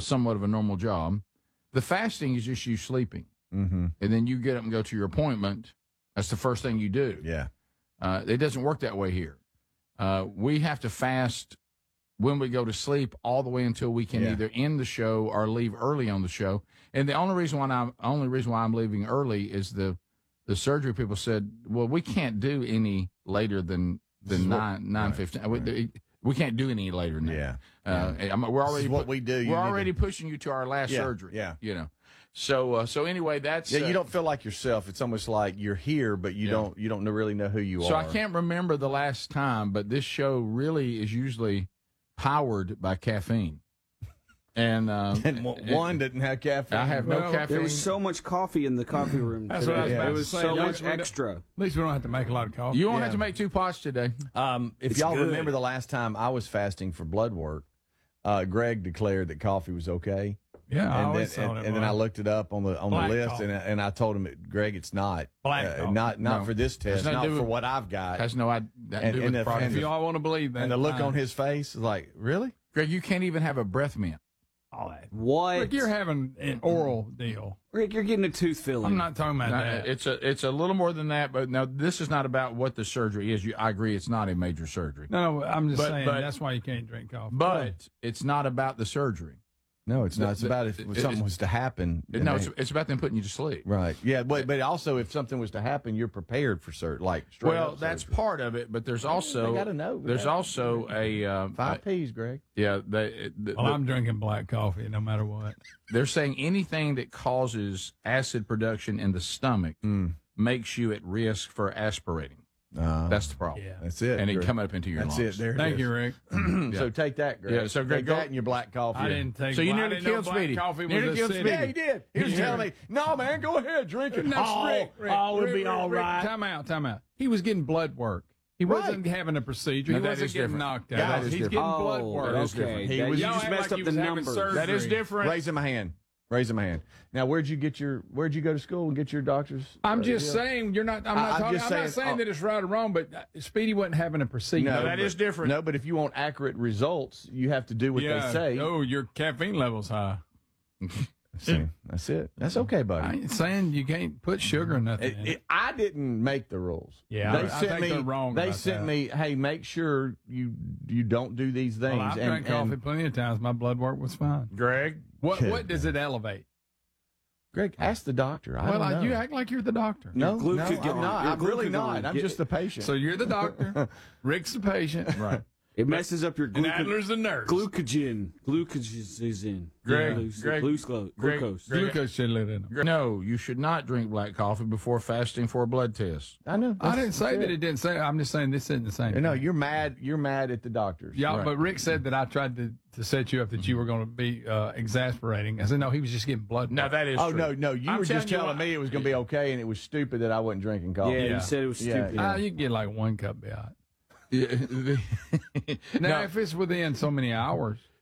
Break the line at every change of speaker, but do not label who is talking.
somewhat of a normal job. The fasting is just you sleeping.
Mm-hmm.
And then you get up and go to your appointment. That's the first thing you do.
Yeah.
It doesn't work that way here. We have to fast when we go to sleep all the way until we can either end the show or leave early on the show. And the only reason why I'm leaving early is the surgery people said, well, we can't do any later than 9:15.
Right.
We can't do any later than that. We're already
what we do.
We're already pushing you to our last surgery.
Yeah.
You know. So anyway, that's
you don't feel like yourself. It's almost like you're here, but you don't really know who you are.
So I can't remember the last time, but this show really is usually powered by caffeine. And
one didn't have caffeine.
I have no caffeine.
There was so much coffee in the coffee room.
That's what I was about
There
to
was
say.
so
Yeah,
much extra.
At least we don't have to make a lot of coffee.
You won't have to make 2 pots today.
If y'all remember the last time I was fasting for blood work, Greg declared that coffee was okay.
Yeah, I
and
always
then,
thought it
and then
was.
I looked it up on the
Black
list,
coffee.
and I told him, Greg, it's not
Black coffee.
not for this test,
nothing
not
to do
for
with-
what I've got.
Has no idea.
And the-
product.
If y'all want to believe that.
And the look
fine.
on his face is like, really?
Greg, you can't even have a breath mint.
All that.
What?
Rick, you're having an oral deal.
Rick, you're getting a tooth filling.
I'm not talking about that.
It's a little more than that, but now this is not about what the surgery is. I agree, it's not a major surgery.
No, I'm just
But-
saying
but-
that's why you can't drink coffee.
But it's not about the surgery.
No, it's not. It's about if
it-
something was to happen.
No, it's about them putting you to sleep.
Right. Yeah, but also if something was to happen, you're prepared for certain. Like straight
Well,
up
that's
surgery.
part of it, but there's also
They gotta know.
There's also a
5 P's, Greg.
yeah.
well, I'm drinking black coffee no matter what.
They're saying anything that causes acid production in the stomach makes you at risk for aspirating. That's the problem.
Yeah.
That's it.
And it
Greg.
come up into your
That's
lungs.
it. There it
Thank
is.
you, Rick.
So take that, Greg.
Yeah, so Greg,
take
go-
that in your black coffee.
I didn't take.
So you
I
nearly
didn't know
killed
black
Speedy.
Coffee
Nearly
was
killed
acidic.
Speedy.
Yeah, he did. He was telling me, "No, man, go ahead, drink it."
Rick,
it'll be all
Rick,
right.
Time out. He was getting blood work. He wasn't having a procedure.
No,
he
that
wasn't
is
getting
different.
knocked
Yeah,
out.
that is
He's
different.
getting blood work.
That is different.
Okay.
He
That-
was-
you
Y'all
just
act
messed
like
up
he
the
was having
numbers.
surgery.
That is different.
Raise him a hand. Raise him a hand. Now, where'd you go to school and get your doctor's?
I'm just
deal?
saying you're not. I'm
I'm
not
just
saying
saying-
that it's right or wrong, but Speedy wasn't having a procedure.
No,
that is different.
No, but if you want accurate results, you have to do what they say.
Oh, your caffeine level's high.
See, that's it. That's okay,
I
buddy.
ain't saying you can't put sugar or nothing in it.
I didn't make the rules.
Yeah,
they
I
sent
think
me.
they're wrong
They
about
sent
that.
me. Hey, make sure you don't do these things.
Well, I've drank coffee plenty of times. My blood work was fine.
Greg,
What does it elevate?
Greg, ask the doctor. I
Well,
don't know.
you act like you're the doctor.
No,
Your
no,
glucagon-
I'm not.
your
I'm really
glucagon.
not. I'm
Get-
just the patient.
So you're the doctor. Rick's the patient.
right?
It messes up your
And Adler's the nurse.
glucogen. Glucogen.
Greg,
Glucose.
Glucose should let in them.
No, you should not drink black coffee before fasting for a blood test.
I know.
I didn't say
That's
that it didn't say. I'm just saying this isn't the same.
No,
thing.
you're mad. You're mad at the doctors.
Yeah,
Right.
but Rick said that I tried to set you up that you were going to be exasperating. I said no, he was just getting blood.
No,
work.
that is
Oh
true.
no! You
I'm
were just
telling you
telling me it was going to be okay, and it was stupid that I wasn't drinking coffee.
Yeah,
Yeah.
you said it was
Yeah.
stupid.
You can get like one cup be all right.
Yeah.
Now, if it's within so many hours,